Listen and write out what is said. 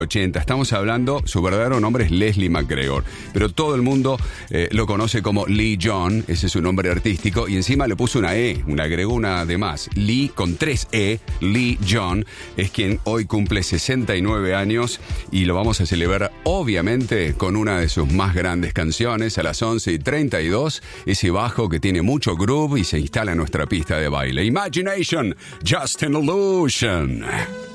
80. Estamos hablando, su verdadero nombre es Leslie McGregor, pero todo el mundo lo conoce como Lee John, ese es su nombre artístico, y encima le puso una E, agregó una de más. Lee con 3 E, Lee John, es quien hoy cumple 69 años y lo vamos a celebrar obviamente con una de sus más grandes canciones a las 11:32, ese bajo que tiene mucho groove y se instala en nuestra pista de baile. Imagination, Just an Illusion.